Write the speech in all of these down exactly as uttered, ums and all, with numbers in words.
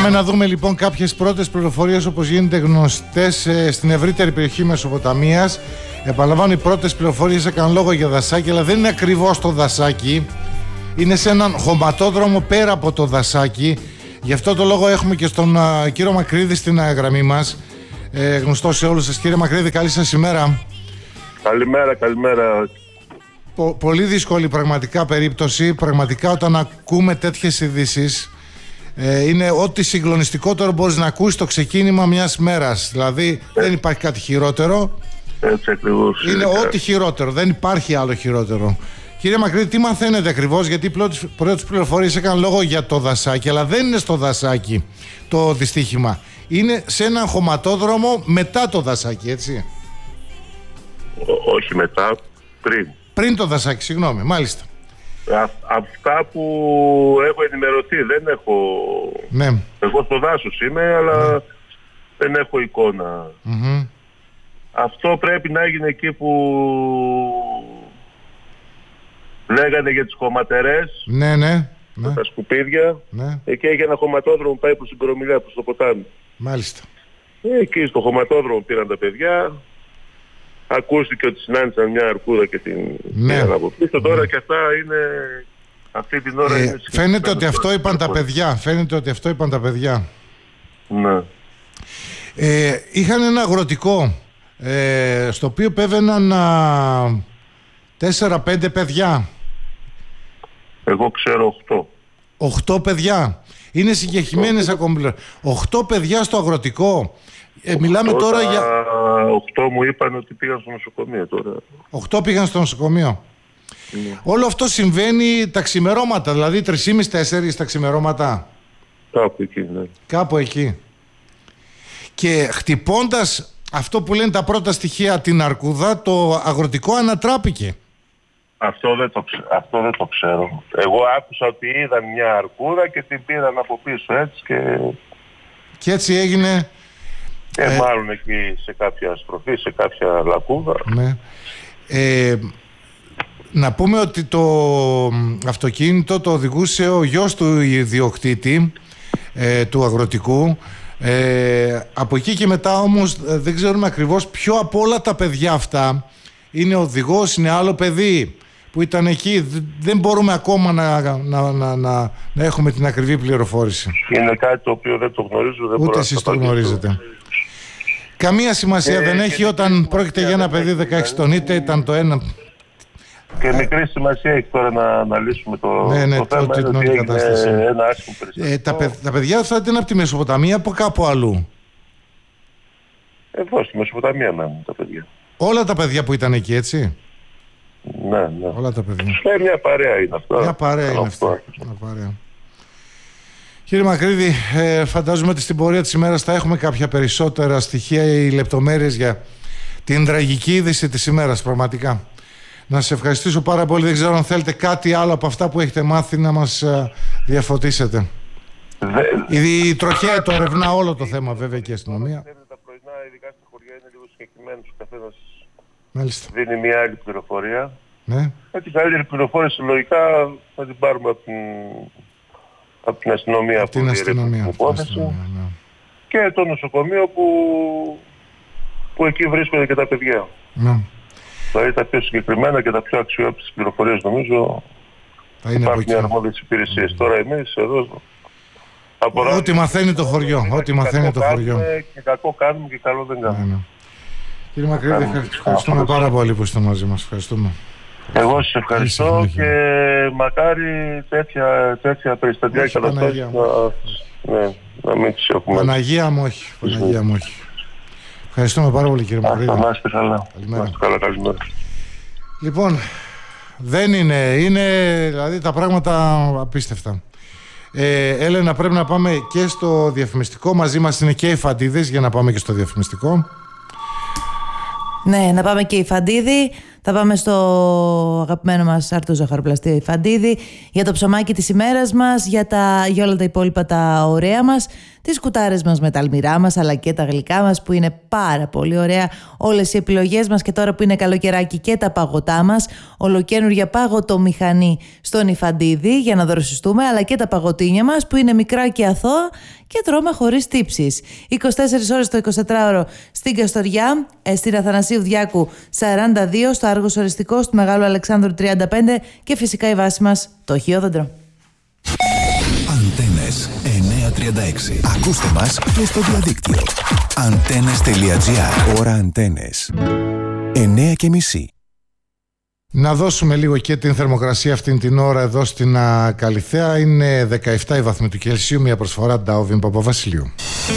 Πάμε να δούμε λοιπόν κάποιες πρώτες πληροφορίες, όπως γίνεται γνωστές ε, στην ευρύτερη περιοχή Μεσοποταμίας. Επαναλαμβάνω, οι πρώτες πληροφορίες έκαναν λόγο για δασάκι, αλλά δεν είναι ακριβώς το δασάκι. Είναι σε έναν χωματόδρομο πέρα από το δασάκι. Γι' αυτό το λόγο έχουμε και στον α, κύριο Μακρύδη στην α, γραμμή μας. Ε, γνωστό σε όλους σας. Κύριε Μακρύδη, καλή σας ημέρα. Καλημέρα, καλημέρα. Πο, πολύ δύσκολη πραγματικά περίπτωση. Πραγματικά όταν ακούμε τέτοιες ειδήσεις, ε, είναι ό,τι συγκλονιστικότερο μπορείς να ακούσεις το ξεκίνημα μιας μέρας. Δηλαδή ε. δεν υπάρχει κάτι χειρότερο. Έτσι ακριβώς. Είναι ό,τι χειρότερο. Δεν υπάρχει άλλο χειρότερο. Κύριε Μακρύδη, τι μαθαίνετε ακριβώς? Γιατί οι πρώτες πληροφορίες έκαναν λόγο για το δασάκι, αλλά δεν είναι στο δασάκι το δυστύχημα. Είναι σε έναν χωματόδρομο μετά το δασάκι, έτσι? Ό, όχι μετά, πριν. Πριν το δασάκι, συγγνώμη, μάλιστα. Α, αυτά που έχω ενημερωθεί, δεν έχω... Ναι. Εγώ στο δάσος είμαι, αλλά ναι. δεν έχω εικόνα. Mm-hmm. Αυτό πρέπει να έγινε εκεί που λέγανε για τις χωματερές. Ναι, ναι. Με τα σκουπίδια. Ναι. Εκεί έχει ένα χωματόδρομο που πάει προς την Κορομιλιά, προς το ποτάμι. Μάλιστα. Εκεί στο χωματόδρομο πήραν τα παιδιά. Ακούστηκε ότι συνάντησαν μια αρκούδα και την πήραν από πίσω. Τώρα ναι. και αυτά είναι... Αυτή την ώρα ε, είναι... Φαίνεται ότι αυτό είπαν τα παιδιά. Φαίνεται ότι αυτό είπαν τα παιδιά. Ναι. Ε, είχαν ένα αγροτικό ε, στο οποίο πέβαιναν τέσσερα πέντε παιδιά. Εγώ ξέρω οκτώ. Οχτώ παιδιά. Είναι συγκεκριμένες ακόμη. Οχτώ παιδιά στο αγροτικό. Ε, μιλάμε τώρα για... Οχτώ μου είπαν ότι πήγαν στο νοσοκομείο τώρα. Οχτώ πήγαν στο νοσοκομείο. Ναι. Όλο αυτό συμβαίνει τα ξημερώματα, δηλαδή τρεις και μισή τέσσερις τα ξημερώματα. Κάπου εκεί, ναι. Κάπου εκεί. Και χτυπώντας αυτό που λένε τα πρώτα στοιχεία την αρκούδα, το αγροτικό ανατράπηκε. Αυτό δεν, το, αυτό δεν το ξέρω. Εγώ άκουσα ότι είδαν μια αρκούδα και την πήραν από πίσω έτσι και... Και έτσι έγινε... Και ε, μάλλον εκεί σε κάποια στροφή, σε κάποια λακκούδα. Ναι. Ε, να πούμε ότι το αυτοκίνητο το οδηγούσε ο γιος του ιδιοκτήτη, ε, του αγροτικού. Ε, από εκεί και μετά όμως δεν ξέρουμε ακριβώς ποιο από όλα τα παιδιά αυτά είναι οδηγός, είναι άλλο παιδί που ήταν εκεί. Δεν μπορούμε ακόμα να, να, να, να, να έχουμε την ακριβή πληροφόρηση. Είναι κάτι το οποίο δεν το γνωρίζω. Δεν ούτε εσείς το γνωρίζετε. Καμία σημασία ε, δεν έχει όταν πρόκειται για ένα παιδί δεκαέξι ετών, είτε ήταν το ένα. Και μικρή σημασία έχει τώρα να αναλύσουμε το, ναι, ναι, το το, θέμα. Το, είναι κατάσταση. Ένα άσχημο περιστατικό. Ε, τα, παι, τα παιδιά θα ήταν από τη Μεσοποταμία, από κάπου αλλού? Εδώ στη Μεσοποταμία μένουν τα παιδιά. Όλα τα παιδιά που ήταν εκεί, έτσι? Ναι, ναι. Όλα τα παιδιά. Ε, μια παρέα είναι αυτό. Μια παρέα είναι αυτό. Μια παρέα. Κύριε Μακρύδη, ε, φαντάζομαι ότι στην πορεία της ημέρας θα έχουμε κάποια περισσότερα στοιχεία ή λεπτομέρειες για την τραγική είδηση της ημέρας, πραγματικά. Να σας ευχαριστήσω πάρα πολύ. Δεν ξέρω αν θέλετε κάτι άλλο από αυτά που έχετε μάθει να μας ε, διαφωτίσετε. Δε... Η τροχέα το ερευνά όλο το θέμα, βέβαια, και η αστυνομία. Τα πρωινά, ειδικά στα χωριά, είναι λίγο συγκεκριμένος. Ο καθένας Μάλιστα. δίνει μια άλλη πληροφορία. Ναι. Με την καλύτερη πληροφόρηση, λογικά, θα την πάρουμε από την... από την αστυνομία, από την αστυνομία, την υπόθεση, ναι. Και το νοσοκομείο που, που εκεί βρίσκονται και τα παιδιά. Ναι. Δηλαδή τα πιο συγκεκριμένα και τα πιο αξιόπιστες πληροφορίες, νομίζω, θα είναι υπάρχουν οι αρμόδιες υπηρεσίες. Mm. Τώρα εμείς εδώ... Ό,τι μαθαίνει το χωριό, ό,τι μαθαίνει το χωριό. Και κακό κάνουμε και καλό δεν κάνουμε. Ναι, ναι. Κύριε Μακρύδη, ευχαριστούμε πάρα πολύ που είστε μαζί μας. Ευχαριστούμε. Εγώ σας ευχαριστώ και μακάρι τέτοια, τέτοια περιστατικά και καταστάσεις να, ναι, να μην τις έχουμε. Παναγία μου όχι. Παναγία μου όχι. Ευχαριστούμε πάρα πολύ, κύριε Μακρύδη. Να είστε καλά. Καλημέρα. Καλά, καλημέρα. Λοιπόν, δεν είναι, είναι δηλαδή τα πράγματα απίστευτα. Ε, Έλενα, πρέπει να πάμε και στο διαφημιστικό. Μαζί μας είναι και οι Φαντίδες για να πάμε και στο διαφημιστικό. Ναι, να πάμε και η Φαντίδη. Θα πάμε στο αγαπημένο μας Άρτο Ζαχαροπλαστή Φαντίδη για το ψωμάκι της ημέρας μας, για, τα, για όλα τα υπόλοιπα τα ωραία μας. τις κουτάρες μας με τα αλμυρά μας, αλλά και τα γλυκά μας που είναι πάρα πολύ ωραία, όλες οι επιλογές μας και τώρα που είναι καλοκαιράκι και τα παγωτά μας, ολοκαίνουργια παγωτομηχανή στον Ιφαντίδη για να δροσιστούμε, αλλά και τα παγωτίνια μας που είναι μικρά και αθώα και τρώμε χωρίς τύψεις. είκοσι τέσσερις ώρες το εικοσιτετράωρο στην Καστοριά, στην Αθανασίου Διάκου σαράντα δύο, στο Άργος Οριστικό, στο Μεγάλο Αλεξάνδρου τριάντα πέντε και φυσικά η βάση μας το Χιόδεντρο. Αντένες εννιακόσια τριάντα έξι. Ακούστε μας και στο διαδίκτυο. Αντένες τελεία τζι άρ. Ώρα Αντένες. εννιά και μισή. Να δώσουμε λίγο και την θερμοκρασία αυτήν την ώρα εδώ στην Καλιθέα. Είναι δεκαεπτά η βαθμοί του Κελσίου, μια προσφορά Ντάουβιν Παπαβασιλείου.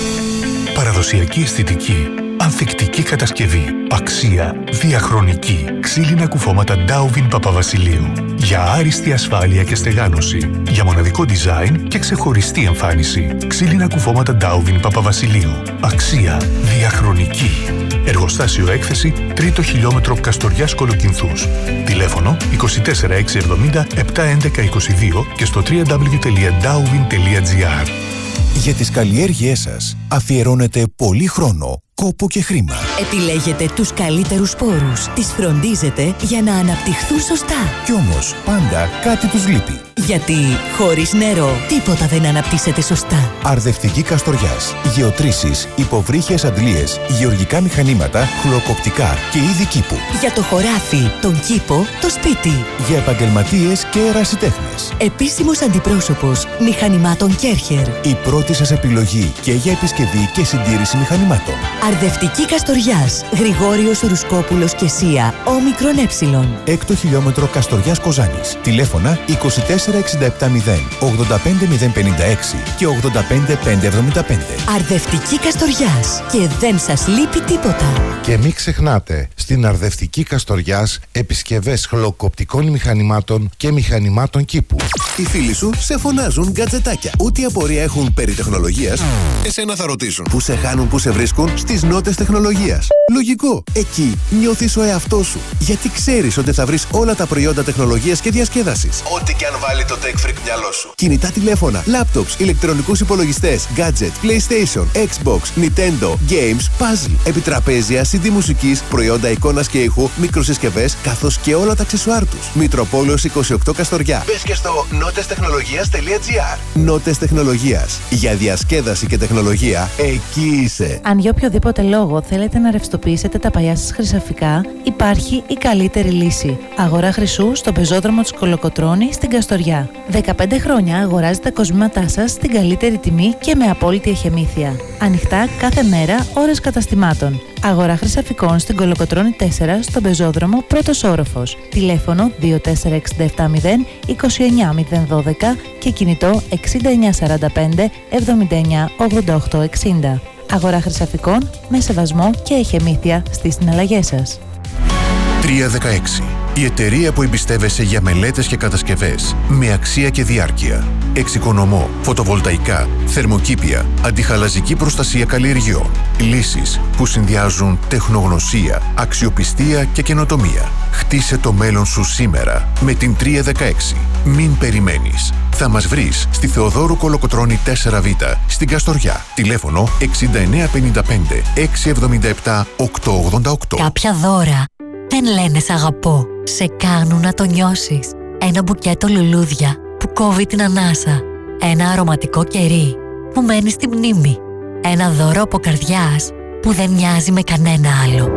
Παραδοσιακή αισθητική, ανθεκτική κατασκευή, αξία, διαχρονική, ξύλινα κουφώματα Ντάουβιν Παπαβασιλείου. Για άριστη ασφάλεια και στεγάνωση, για μοναδικό design και ξεχωριστή εμφάνιση. Ξύλινα κουφώματα Ντάουβιν Παπαβασιλείου. Αξία, διαχρονική. Εργοστάσιο έκθεση, τρίτο χιλιόμετρο Καστοριάς Κολοκυνθούς. Τηλέφωνο είκοσι τέσσερα εξακόσια εβδομήντα επτακόσια έντεκα είκοσι δύο και στο double-u double-u double-u τελεία ντάουβιν τελεία τζι άρ. Για τις καλλιέργειές σας αφιερώνετε πολύ χρόνο, κόπο και χρήμα. Επιλέγετε τους καλύτερους σπόρους, τις φροντίζετε για να αναπτυχθούν σωστά. Κι όμως πάντα κάτι τους λείπει. Γιατί χωρίς νερό τίποτα δεν αναπτύσσεται σωστά. Αρδευτική Καστοριάς. Γεωτρήσεις, υποβρύχιες αντλίες, γεωργικά μηχανήματα, χλωκοπτικά και είδη κήπου. Για το χωράφι, τον κήπο, το σπίτι. Για επαγγελματίες και ερασιτέχνες. Επίσημος αντιπρόσωπος μηχανημάτων Κέρχερ. Η πρώτη σας επιλογή και για επισκευή και συντήρηση μηχανημάτων. Αρδευτική Καστοριάς. Γρηγόριος Ρουσκόπουλος και Σία. Όμικρον Έψιλον. Έκτο χιλιόμετρο Καστοριάς Κοζάνης. Τηλέφωνα είκοσι τέσσερα εξήντα επτά μηδέν ογδόντα πέντε μηδέν πενήντα έξι και ογδόντα πέντε πεντακόσια εβδομήντα πέντε. Αρδευτική Καστοριάς. Και δεν σας λείπει τίποτα. Και μην ξεχνάτε, στην Αρδευτική Καστοριάς επισκευές χλωκοπτικών μηχανημάτων και μηχανημάτων κήπου. Οι φίλοι σου σε φωνάζουν γκατζετάκια. Ό,τι απορία έχουν περί τεχνολογίας, εσένα θα ρωτήσουν. Πού σε χάνουν, πού σε βρίσκουν? Στις Νότες Τεχνολογίας. Λογικό. Εκεί νιώθεις ο εαυτός σου. Γιατί ξέρεις ότι θα βρεις όλα τα προϊόντα τεχνολογίας και διασκέδασης. Ό,τι και αν βάλει το Tech Freak μυαλό σου. Κινητά τηλέφωνα, laptops, ηλεκτρονικούς υπολογιστές, gadget, PlayStation, Xbox, Nintendo, games, puzzle, επιτραπέζια, σι ντι μουσικής, προϊόντα εικόνας και ήχου, μικροσυσκευές, καθώς και όλα τα αξεσουάρ τους. Μητροπόλεως είκοσι οκτώ Καστοριά. Μπες και στο νότες τεχνολογίας τελεία τζι άρ. Νότες Τεχνολογίας. Για διασκέδαση και τεχνολογία, εκεί είσαι. Αν για οποιοδήποτε λόγο θέλετε να ρευστοποιήσετε τα παλιά σας χρυσαφικά, υπάρχει η καλύτερη λύση. Αγορά χρυσού στο πεζόδρομο της Κολοκοτρώνη στην Καστοριά. δεκαπέντε χρόνια αγοράζετε τα κοσμήματά σας στην καλύτερη τιμή και με απόλυτη εχεμήθεια. Ανοιχτά κάθε μέρα, ώρες καταστημάτων. Αγορά χρυσαφικών στην Κολοκοτρώνη τέσσερα στον πεζόδρομο πρώτος όροφος. Τηλέφωνο δύο τέσσερα έξι επτά μηδέν είκοσι εννιά μηδέν δώδεκα και κινητό εξήντα εννιά σαράντα πέντε εβδομήντα εννιά ογδόντα οκτώ εξήντα. Αγορά χρυσαφικών με σεβασμό και εχεμήθεια στις συναλλαγές σας. τριακόσια δεκαέξι. Η εταιρεία που εμπιστεύεσαι για μελέτες και κατασκευές με αξία και διάρκεια. Εξοικονομώ, φωτοβολταϊκά, θερμοκήπια, αντιχαλαζική προστασία καλλιεργειών. Λύσεις που συνδυάζουν τεχνογνωσία, αξιοπιστία και καινοτομία. Χτίσε το μέλλον σου σήμερα με την τριακόσια δεκαέξι. Μην περιμένεις. Θα μας βρεις στη Θεοδόρου Κολοκοτρώνη τέσσερα β στην Καστοριά. Τηλέφωνο εξήντα εννιά πενήντα πέντε εξακόσια εβδομήντα επτά οκτακόσια ογδόντα οκτώ. Κάποια δώρα δεν λένε σ' αγαπώ, σε κάνουν να το νιώσεις. Ένα μπουκέτο λουλούδια που κόβει την ανάσα. Ένα αρωματικό κερί που μένει στη μνήμη. Ένα δώρο από καρδιάς που δεν μοιάζει με κανένα άλλο.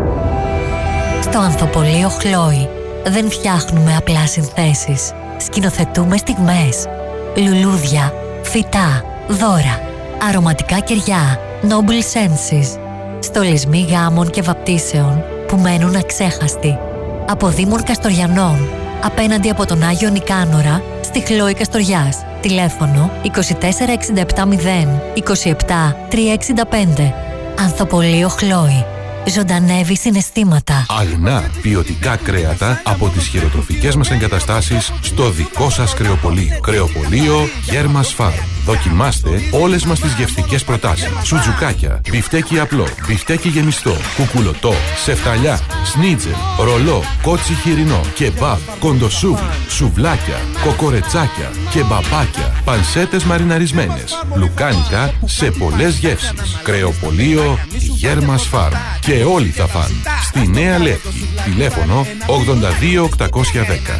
Στο Ανθοπολείο Χλόη δεν φτιάχνουμε απλά συνθέσεις. Σκηνοθετούμε στιγμές. Λουλούδια, φυτά, δώρα, αρωματικά κεριά, Noble Senses. Στολισμοί γάμων και βαπτίσεων που μένουν αξέχαστοι. Από Δήμων Καστοριανών, απέναντι από τον Άγιο Νικάνορα, στη Χλόη Καστοριάς. Τηλέφωνο είκοσι τέσσερα εξήντα επτά μηδέν είκοσι επτά τριακόσια εξήντα πέντε. Ανθοπολείο Χλόη. Ζωντανεύει συναισθήματα. Αγνά ποιοτικά κρέατα από τις χειροτροφικές μας εγκαταστάσεις στο δικό σας κρεοπωλείο. Κρεοπωλείο Γέρμας Φάρμ. Δοκιμάστε όλες μας τις γευστικές προτάσεις. Σουτζουκάκια, μπιφτέκι απλό, μπιφτέκι γεμιστό, κουκουλωτό, σεφταλιά, σνίτζελ, ρολό, κότσι χοιρινό, κεμπάμπ, κοντοσούβλι, σουβλάκια, κοκορετσάκια, κεμπαπάκια, πανσέτες μαριναρισμένες, λουκάνικα σε πολλές γεύσεις. Κρεοπολείο Γέρμας Φάρμ. Και όλοι θα φαν. Στη Νέα Λεύκη. Τηλέφωνο ογδόντα δύο οκτακόσια δέκα.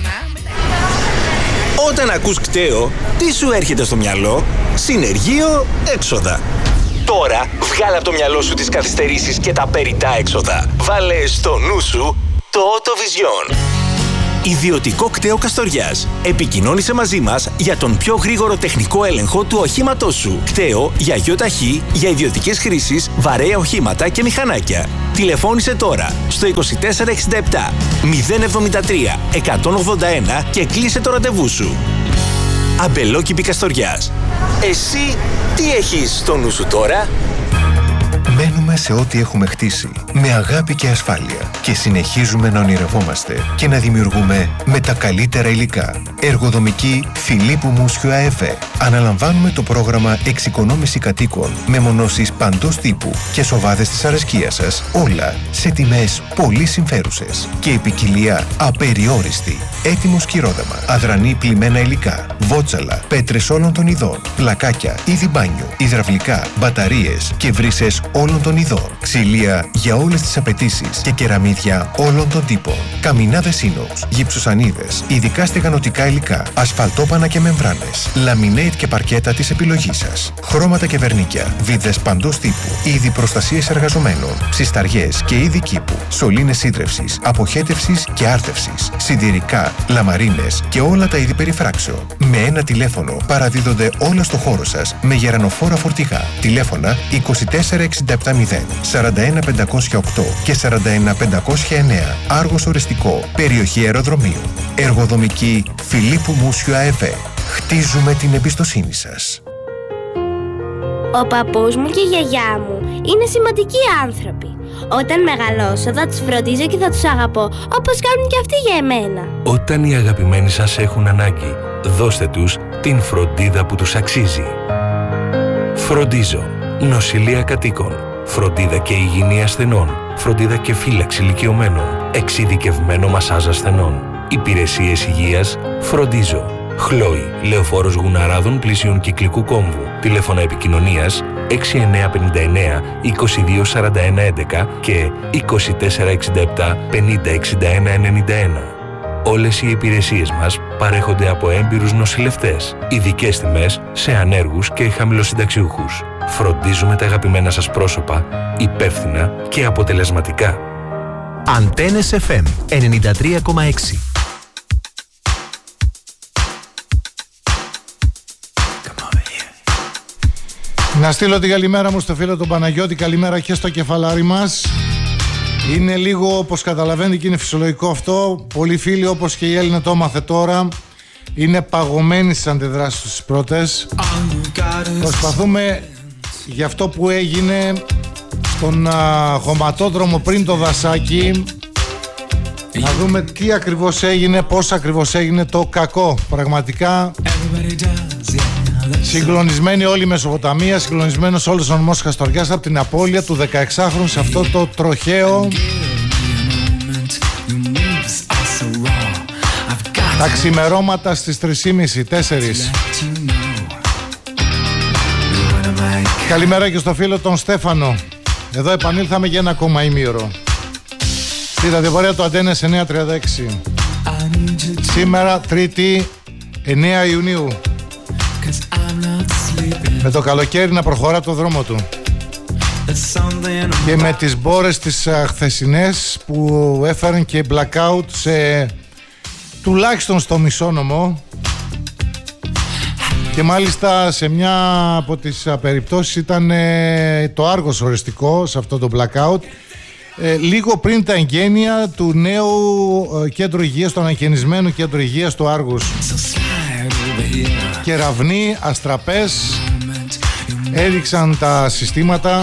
Όταν ακούς κταίο, τι σου έρχεται στο μυαλό? Συνεργείο έξοδα. Τώρα βγάλε από το μυαλό σου τις καθυστερήσεις και τα περιττά έξοδα. Βάλε στο νου σου το Autovision. Ιδιωτικό κταίο Καστοριάς. Επικοινώνησε μαζί μας για τον πιο γρήγορο τεχνικό έλεγχο του οχήματός σου. Κταίο για ΙΟΤΑΧΗ, για ιδιωτικές χρήσεις, βαρέα οχήματα και μηχανάκια. Τηλεφώνησε τώρα στο είκοσι τέσσερα εξήντα επτά μηδέν εβδομήντα τρία εκατόν ογδόντα ένα και κλείσε το ραντεβού σου. Αμπελόκηπη Καστοριάς. Εσύ τι έχεις στο νου σου τώρα? Μένουμε σε ό,τι έχουμε χτίσει, με αγάπη και ασφάλεια και συνεχίζουμε να ονειρευόμαστε και να δημιουργούμε με τα καλύτερα υλικά. Εργοδομική Φιλίππου Μούσιου ΑΕΦΕ. Αναλαμβάνουμε το πρόγραμμα εξοικονόμηση κατοίκων με μονώσεις παντός τύπου και σοβάδες της αρεσκίας σας, όλα σε τιμές πολύ συμφέρουσες και η ποικιλία απεριόριστη. Έτοιμο σκυρόδαμα, αδρανή πλημμένα υλικά, βότσαλα, πέτρες όλων των ειδών, πλακάκια, είδη μπάνιο, υδραυλικά, μπαταρίες και βρύσες όλων των ειδών, ξυλία για όλες τις απαιτήσεις και κεραμίδια όλων των τύπων, καμινάδες ίνοξ, γυψοσανίδες, ειδικά στεγανοτικά υλικά, ασφαλτόπανα και μεμβράνες, λαμινέιτ και παρκέτα της επιλογής σας, χρώματα και βερνίκια, βίδες παντός τύπου, είδη προστασίας εργαζομένων, ψισταριές και είδη κήπου, σωλήνες σύντρευσης, αποχέτευσης και άρτευσης, σιδηρικά, λαμαρίνες και όλα τα είδη περιφράξεων. Με ένα τηλέφωνο παραδίδονται όλα στο χώρο σας με γερανοφόρα φορτηγά. Τηλέφωνα είκοσι τέσσερα εξήντα επτά μηδέν, σαράντα ένα πεντακόσια οκτώ και σαράντα ένα πεντακόσια εννέα. Άργος οριστικό, περιοχή αεροδρομίου. Εργοδομική Φιλίππου Μούσιου ΑΕΒ. Χτίζουμε την εμπιστοσύνη σας. Ο παππούς μου και η γιαγιά μου είναι σημαντικοί άνθρωποι. Όταν μεγαλώσω θα τους φροντίζω και θα τους αγαπώ όπως κάνουν και αυτοί για εμένα. Όταν οι αγαπημένοι σας έχουν ανάγκη, δώστε τους την φροντίδα που τους αξίζει. Φροντίζω. Νοσηλεία κατοίκων. Φροντίδα και υγιεινή ασθενών. Φροντίδα και φύλαξη ηλικιωμένων. Εξειδικευμένο μασάζ ασθενών. Υπηρεσίες υγείας. Φροντίζω. Χλόι, Λεωφόρος Γουναράδων πλησίων Κυκλικού Κόμβου. Τηλέφωνα επικοινωνίας έξι εννέα πέντε εννέα είκοσι δύο σαράντα ένα έντεκα και είκοσι τέσσερα εξήντα επτά πενήντα εξήντα ένα ενενήντα ένα. Όλες οι υπηρεσίες μας παρέχονται από έμπειρους νοσηλευτές. Ειδικές τιμές σε ανέργους και χαμηλοσυνταξιούχους. Φροντίζουμε τα αγαπημένα σας πρόσωπα υπεύθυνα και αποτελεσματικά. Αντένες εφ εμ ενενήντα τρία κόμμα έξι. Να στείλω την καλημέρα μου στο φίλο τον Παναγιώτη, καλημέρα και στο κεφαλάρι μας. Είναι λίγο, όπως καταλαβαίνετε, και είναι φυσιολογικό αυτό. Πολλοί φίλοι, όπως και η Έλληνα το έμαθε τώρα, είναι παγωμένοι στις αντιδράσεις τους πρώτες. Προσπαθούμε για αυτό που έγινε στον α, χωματόδρομο πριν το δασάκι να δούμε τι ακριβώς έγινε, πώς ακριβώς έγινε το κακό. Πραγματικά συγκλονισμένη όλη η Μεσοποταμία, συγκλονισμένος όλος ο νομός Καστοριάς από την απώλεια του δεκαεξάχρονου σε αυτό το τροχαίο τα ξημερώματα στις τρεις και μισή, τέσσερις. Καλημέρα και στο φίλο τον Στέφανο. Εδώ επανήλθαμε για ένα ακόμα ημίωρο στη ραδιοπορία του Αντένες εννιακόσια τριάντα έξι. Σήμερα Τρίτη εννέα Ιουνίου, με το καλοκαίρι να προχωρά το δρόμο του και με τις μπόρες τις χθεσινές που έφεραν και blackout σε τουλάχιστον στο μισό νομό, και μάλιστα σε μια από τις περιπτώσεις ήταν το Άργος οριστικό σε αυτό το blackout, ε, λίγο πριν τα εγγένεια του νέου ε, κέντρου υγείας, του ανακαινισμένου κέντρου υγείας του Άργους. Κεραυνοί, αστραπές έδειξαν τα συστήματα.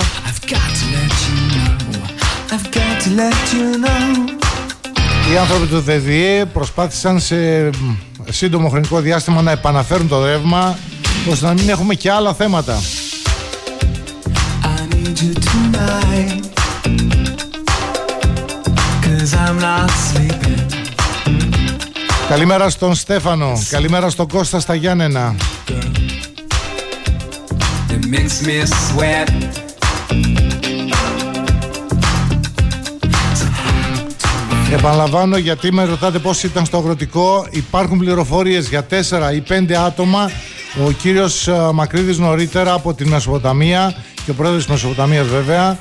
Οι άνθρωποι του ΔΔΕ προσπάθησαν σε σύντομο χρονικό διάστημα να επαναφέρουν το ρεύμα ώστε να μην έχουμε και άλλα θέματα. I need you tonight, 'cause I'm not sleeping. Καλημέρα στον Στέφανο, καλημέρα στον Κώστα στα Γιάννενα. It makes me sweat. Επαναλαμβάνω, γιατί με ρωτάτε πώς ήταν στο αγροτικό. Υπάρχουν πληροφορίες για τέσσερα ή πέντε άτομα. Ο κύριος Μακρύδης νωρίτερα από την Μεσοποταμία και ο πρόεδρος της Μεσοποταμίας βέβαια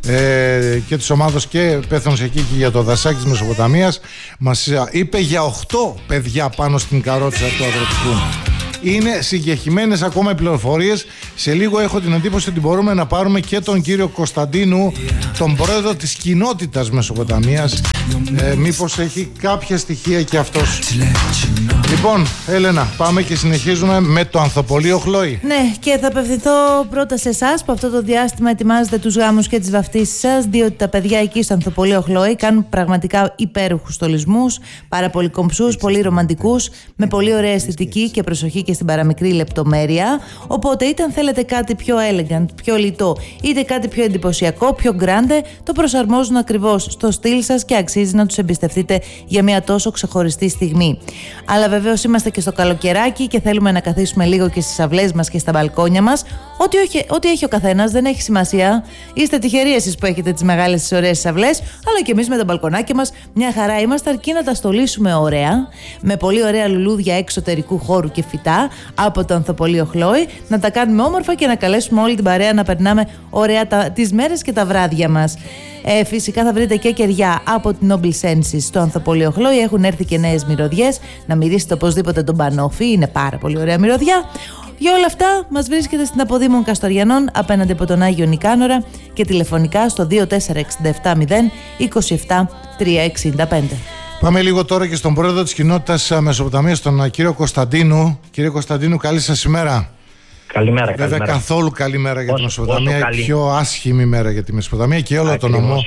ε, και της ομάδος και υπεύθυνος εκεί και για το δασάκι της Μεσοποταμίας μας είπε για οκτώ παιδιά πάνω στην καρότσα του αγροτικού. Είναι συγκεκριμένες ακόμα οι πληροφορίες. Σε λίγο έχω την εντύπωση ότι μπορούμε να πάρουμε και τον κύριο Κωνσταντίνου, τον πρόεδρο της κοινότητας Μεσοποταμίας. Ε, μήπως έχει κάποια στοιχεία και αυτός. Λοιπόν, Έλενα, πάμε και συνεχίζουμε με το Ανθοπολείο Χλόη. Ναι, και θα απευθυνθώ πρώτα σε εσάς που αυτό το διάστημα ετοιμάζετε τους γάμους και τις βαφτίσεις σας, διότι τα παιδιά εκεί στο Ανθοπολείο Χλόη κάνουν πραγματικά υπέροχους στολισμούς, πάρα πολύ κομψούς, πολύ ρομαντικούς, με πολύ ωραία αισθητική και προσοχή και στην παραμικρή λεπτομέρεια. Οπότε, είτε αν θέλετε κάτι πιο elegant, πιο λιτό, είτε κάτι πιο εντυπωσιακό, πιο grande, το προσαρμόζουν ακριβώς στο στυλ σας και αξίζει να τους εμπιστευτείτε για μια τόσο ξεχωριστή στιγμή. Αλλά βεβαίως είμαστε και στο καλοκαιράκι και θέλουμε να καθίσουμε λίγο και στις αυλές μας και στα μπαλκόνια μας. Ό,τι, όχι, ό,τι έχει ο καθένας δεν έχει σημασία. Είστε τυχεροί εσείς που έχετε τις μεγάλες τις ωραίες αυλές, αλλά και εμείς με τα μπαλκονάκια μας μια χαρά είμαστε, αρκεί να τα στολίσουμε ωραία, με πολύ ωραία λουλούδια εξωτερικού χώρου και φυτά από το Ανθοπολείο Χλόη, να τα κάνουμε όμορφα και να καλέσουμε όλη την παρέα να περνάμε ωραία τα, τις μέρες και τα βράδια μας. Ε, φυσικά θα βρείτε και κεριά από την Noble Senses στο Ανθοπολείο Χλόη. Έχουν έρθει και νέες μυρωδιές. Να μυρίσετε οπωσδήποτε τον μπανόφι, είναι πάρα πολύ ωραία μυρωδιά. Για όλα αυτά μας βρίσκεται στην Αποδήμων Καστοριανών απέναντι από τον Άγιο Νικάνορα και τηλεφωνικά στο δύο τέσσερα έξι επτά μηδέν δύο επτά τρία εξήντα πέντε. Πάμε λίγο τώρα και στον πρόεδρο της κοινότητας Μεσοποταμίας, τον κύριο Κωνσταντίνου. Κύριε Κωνσταντίνου, καλή σας ημέρα. Καλημέρα, Βέβαια, καλημέρα. καθόλου καλημέρα για όσο, τη Μεσοποταμία. Η πιο άσχημη μέρα για τη Μεσοποταμία και όλο τον νομό.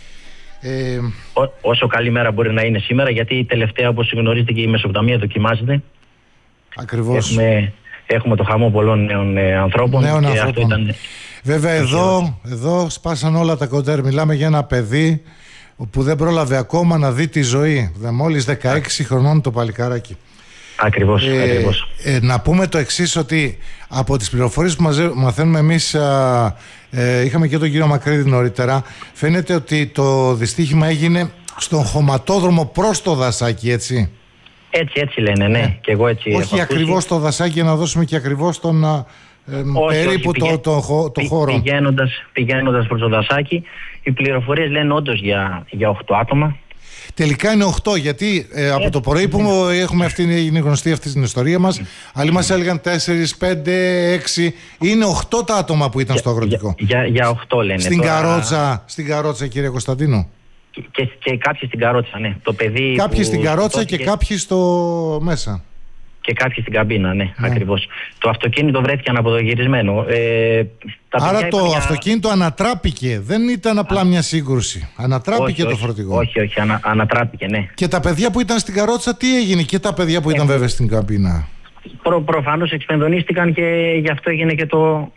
Ε... Ό, όσο καλή μέρα μπορεί να είναι σήμερα, γιατί η τελευταία, όπως γνωρίζετε, και η Μεσοποταμία δοκιμάζεται. Ακριβώς. Έχουμε, έχουμε το χαμό πολλών νέων ε, ανθρώπων. Νέων και ανθρώπων. Αυτό ήταν... Βέβαια, εδώ, εδώ σπάσαν όλα τα κοντέρ. Μιλάμε για ένα παιδί που δεν πρόλαβε ακόμα να δει τη ζωή. Μόλις δεκαέξι χρονών το παλικάράκι. Ακριβώς, ε, ακριβώς. Ε, να πούμε το εξής, ότι από τις πληροφορίες που μαζε, μαθαίνουμε εμείς, α, ε, είχαμε και τον κύριο Μακρύδη νωρίτερα, φαίνεται ότι το δυστύχημα έγινε στον χωματόδρομο προς το δασάκι, έτσι. Έτσι, έτσι λένε, ναι. Ε, και εγώ έτσι όχι ακριβώς το δασάκι, για να δώσουμε και ακριβώς τον ε, όχι, περίπου όχι, το, το, το, το χώρο. Πηγαίνοντας, πηγαίνοντας προς το δασάκι, οι πληροφορίες λένε όντως για, για οκτώ άτομα. Τελικά είναι οκτώ, γιατί ε, από το πρωί που έχουμε αυτή, είναι γνωστή αυτή την ιστορία μας, άλλοι μας έλεγαν τέσσερα, πέντε, έξι, είναι οκτώ τα άτομα που ήταν για, στο αγροτικό. Για, για, για οκτώ λένε. Στην, τώρα... καρότσα, στην καρότσα, κύριε Κωνσταντίνου. Και, και κάποιοι στην καρότσα, ναι. Το παιδί κάποιοι που στην καρότσα σκοτώθηκε... και κάποιοι στο μέσα. Και κάποιοι στην καμπίνα, ναι, ναι, ακριβώς. Το αυτοκίνητο βρέθηκε αναποδογυρισμένο. Ε, τα Άρα το για... αυτοκίνητο ανατράπηκε, δεν ήταν απλά Α. μια σύγκρουση. Ανατράπηκε όχι, το όχι, φορτηγό. Όχι, όχι, ανα, ανατράπηκε, ναι. Και τα παιδιά που ήταν στην καρότσα, τι έγινε, και τα παιδιά που ε, ήταν βέβαια στην καμπίνα. Προ, προφανώς εξπενδονίστηκαν και γι' αυτό έγινε και το...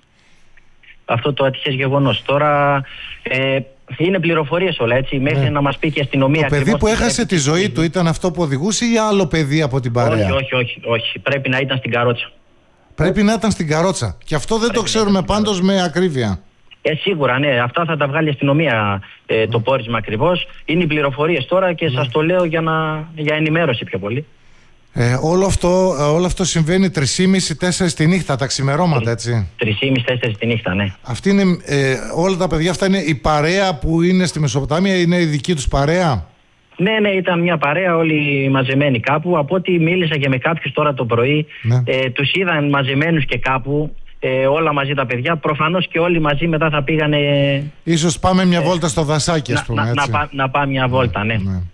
αυτό το ατυχές γεγονός. Τώρα... Ε, είναι πληροφορίες όλα, έτσι, μέχρι ναι. να μας πει και η αστυνομία. Το παιδί που έχασε τη ζωή του ήταν αυτό που οδηγούσε ή άλλο παιδί από την παρέα? Όχι, όχι, όχι, όχι. Πρέπει να ήταν στην καρότσα. Πρέπει να ήταν στην καρότσα. Και αυτό δεν Πρέπει το ξέρουμε πάντως με ακρίβεια. Ε, σίγουρα, ναι. Αυτά θα τα βγάλει η αστυνομία ε, ναι. το πόρισμα ακριβώς. Είναι οι πληροφορίες τώρα και ναι. σας το λέω για, να, για ενημέρωση πιο πολύ. Ε, όλο, αυτό, όλο αυτό συμβαίνει τρεις και μισή τέσσερις τη νύχτα, τα ξημερώματα, έτσι. τρεις και μισή τέσσερις τη νύχτα, ναι. Αυτή είναι, ε, όλα τα παιδιά αυτά είναι η παρέα που είναι στη Μεσοποτάμια, είναι η δική τους παρέα? Ναι, ναι, ήταν μια παρέα όλοι μαζεμένοι κάπου. Από ό,τι μίλησα και με κάποιους τώρα το πρωί, ναι. ε, τους είδαν μαζεμένους και κάπου, ε, όλα μαζί τα παιδιά. Προφανώς και όλοι μαζί μετά θα πήγανε... Ίσως πάμε μια βόλτα στο δασάκι, ας πούμε, να, έτσι. Να, να, να πάμε μια βόλτα, ναι. ναι.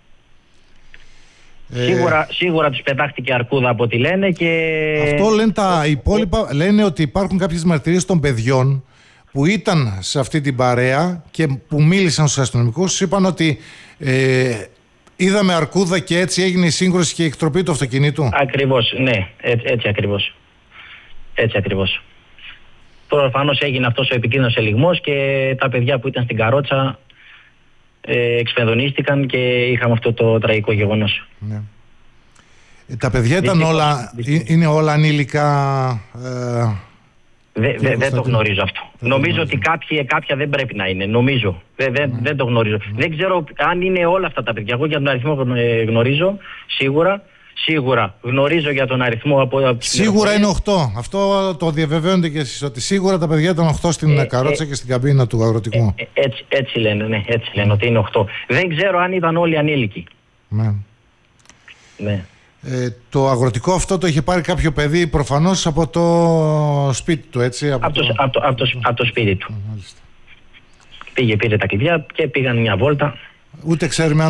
Σίγουρα, σίγουρα τους πετάχτηκε αρκούδα από ό,τι λένε και... Αυτό λένε τα υπόλοιπα, λένε ότι υπάρχουν κάποιες μαρτυρίες των παιδιών που ήταν σε αυτή την παρέα και που μίλησαν στους αστυνομικούς, είπαν ότι ε, είδαμε αρκούδα και έτσι έγινε η σύγκρουση και η εκτροπή του αυτοκινήτου. Ακριβώς, ναι, έτσι, έτσι ακριβώς. Έτσι ακριβώς. Προφανώς έγινε αυτός ο επικίνδυνος ελιγμός και τα παιδιά που ήταν στην καρότσα ε, εξφενδονίστηκαν και είχαμε αυτό το τραγικό γεγονός. Ναι. Ε, τα παιδιά ήταν δυστυχώς, όλα, δυστυχώς. είναι όλα ανήλικα... Ε, δεν δε, δε το γνωρίζω αυτό. Δεν νομίζω γνωρίζω. ότι κάποιοι, κάποια δεν πρέπει να είναι. Νομίζω. Δεν δε, ναι. δε το γνωρίζω. Ναι. Δεν ξέρω αν είναι όλα αυτά τα παιδιά. Εγώ για τον αριθμό γνωρίζω σίγουρα. Σίγουρα γνωρίζω για τον αριθμό από, από σίγουρα είναι οκτώ. Αυτό το διαβεβαιώνετε και εσείς, ότι σίγουρα τα παιδιά ήταν οκτώ στην ε, καρότσα ε, και στην καμπίνα του αγροτικού. Ε, ε, έτσι, έτσι λένε, ναι, έτσι λένε ότι είναι οκτώ. Δεν ξέρω αν ήταν όλοι ανήλικοι. Ναι. Ναι. Ε, το αγροτικό αυτό το είχε πάρει κάποιο παιδί προφανώς από το σπίτι του, έτσι. Από, από, το, το, από, το, από, το, από το σπίτι του. Μάλιστα. Πήγε, πήρε τα κλειδιά και πήγαν μια βόλτα. Ούτε ξέρουμε